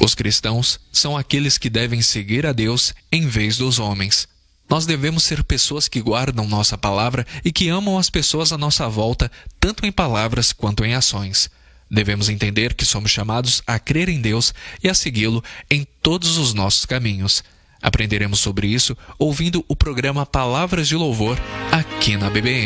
Os cristãos são aqueles que devem seguir a Deus em vez dos homens. Nós devemos ser pessoas que guardam nossa palavra e que amam as pessoas à nossa volta, tanto em palavras quanto em ações. Devemos entender que somos chamados a crer em Deus e a segui-lo em todos os nossos caminhos. Aprenderemos sobre isso ouvindo o programa Palavras de Louvor aqui na BBN.